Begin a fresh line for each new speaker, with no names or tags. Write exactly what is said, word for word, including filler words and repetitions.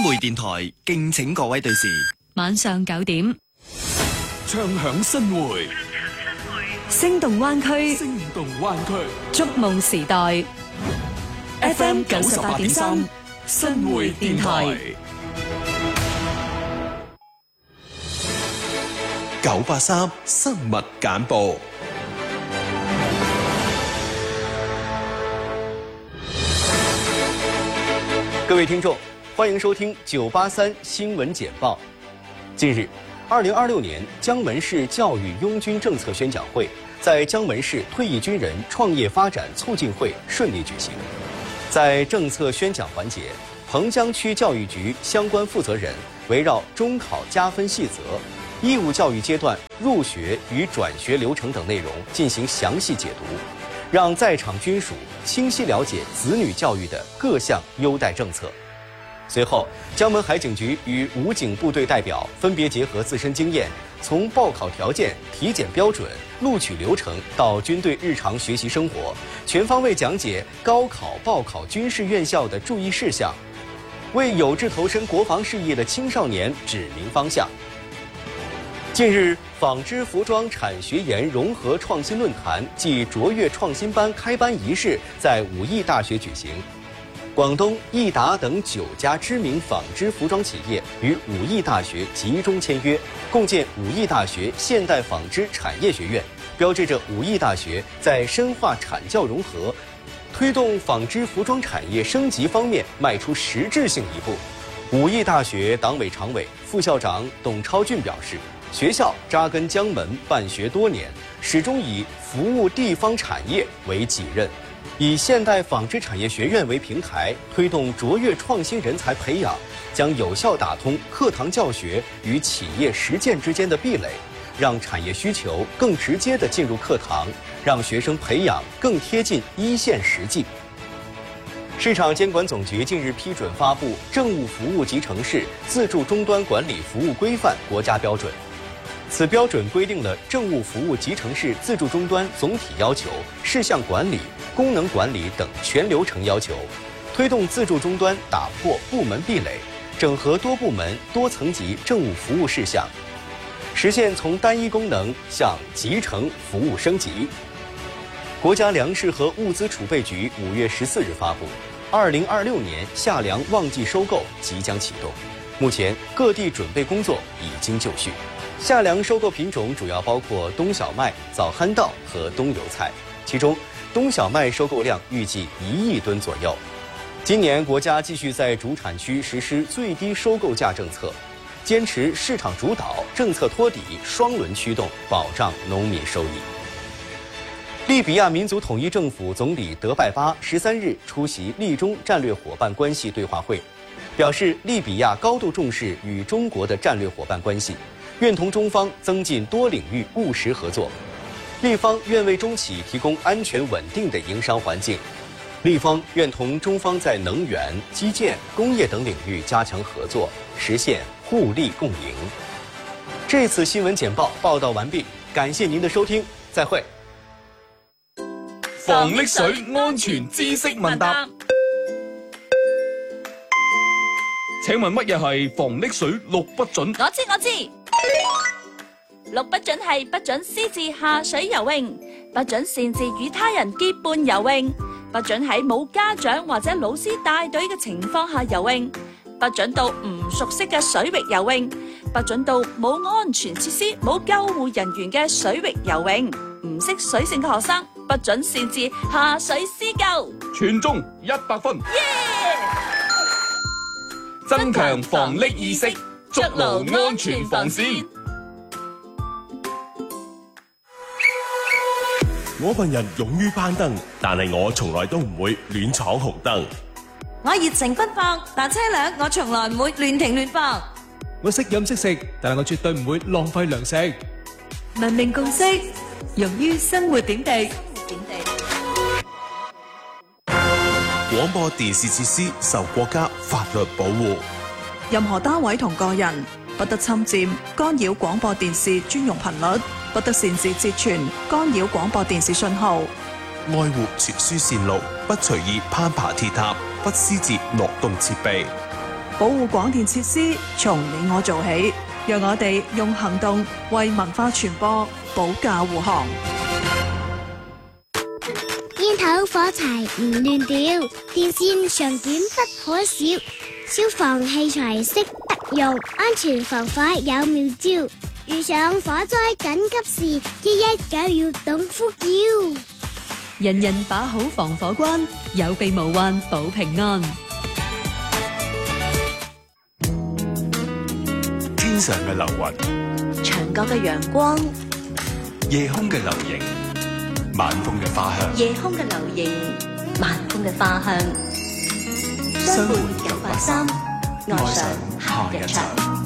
匯電台敬請各位對視。
晚上九點，
唱響新會，
聲動灣區，
聲動灣區，
觸夢時代。F M 九十八點三，
新會電台。
九八三新聞簡報。
各位聽眾，歡迎收聽九八三新聞簡報。近日，二零二六年江門市教育擁軍政策宣講會在江門市退役軍人創業發展促進會順利舉行。在政策宣講環節，彭江區教育局相關負責人圍繞中考加分細則、義務教育階段入學與轉學流程等內容進行詳細解讀，讓在場軍屬清晰了解子女教育的各項優待政策。隨後，江門海警局與武警部隊代表分別結合自身經驗，從報考條件、體檢標準、錄取流程到軍隊日常學習生活，全方位講解高考報考軍事院校的注意事項，為有志投身國防事業的青少年指明方向。近日，紡織服裝產學研融合創新論壇暨卓越創新班開班儀式在武義大學舉行。廣東、益達等九家知名紡織服裝企業與武義大學集中簽約，共建武義大學現代紡織產業學院，標誌着武義大學在深化產教融合、推動紡織服裝產業升級方面邁出實質性一步。武義大學黨委常委、副校長董超俊表示，學校扎根江門辦學多年，始終以服務地方產業為己任。以現代紡織產業學院為平台，推動卓越創新人才培養，將有效打通課堂教學與企業實踐之間的壁壘，讓產業需求更直接地進入課堂，讓學生培養更貼近一線實際。市場監管總局近日批准發布《政務服務集成式自助終端管理服務規範》國家標準。此標準規定了政務服務集成式自助終端總體要求、事項管理、功能管理等全流程要求，推動自助終端打破部門壁壘，整合多部門多層級政務服務事項，實現從單一功能向集成服務升級。國家糧食和物資儲備局五月十四日發布，二零二六年夏糧旺季收購即將啟動，目前各地準備工作已經就緒。夏糧收購品種主要包括冬小麥、早酣稻和冬油菜，其中冬小麥收購量預計一億噸左右。今年國家繼續在主產區實施最低收購價政策，堅持市場主導、政策托底雙輪驅動，保障農民收益。利比亞民族統一政府總理德拜巴十三日出席利中戰略夥伴關係對話會，表示利比亞高度重視與中國的戰略夥伴關係，願同中方增進多領域務實合作。利方願為中企提供安全穩定的營商環境，利方願同中方在能源、基建、工業等領域加強合作，實現互利共贏。這次新聞簡報報道完畢，感謝您的收聽，再會。
防溺水安全知識問答，請問乜嘢係防溺水六不准？
我知我知。六不准係不准私自下水游泳，不准擅自與他人結伴游泳，不准喺冇家長或者老師帶隊嘅情況下游泳，不准到唔熟悉嘅水域游泳，不准到冇安全設施、冇救護人員嘅水域游泳。唔識水性嘅學生不准擅自下水施救。
全中一百分。
耶！
增強防溺意識，築牢安全防線。
我份人勇於攀登，但係我從來都唔會亂闖紅燈。
我熱情奔放，但車輛我從來唔會亂停亂放。
我識飲識食，但係我絕對唔會浪費糧食。
文明共識，用於生活點滴。
廣播電視設施受國家法律保護，
任何單位同個人不得侵佔、干擾廣播電視專用頻率，不得擅自截傳、干擾廣播電視信號。
愛護傳輸線路，不隨意攀爬鐵塔，不私自挪動設備。
保護廣電設施從你我做起，讓我哋用行動為文化傳播保駕護航。
煙頭火柴唔亂掉，電線長短不可少，消防器材識得用，安全防火有妙招。遇上火災緊急事，一一九要懂呼叫。
人人把好防火關，有備無患保平安。
天上嘅流雲，
牆角嘅陽光，
夜空嘅流螢，晚風嘅花香。
夜空嘅流螢，晚風嘅花香。
相伴九八三，愛上夏日場。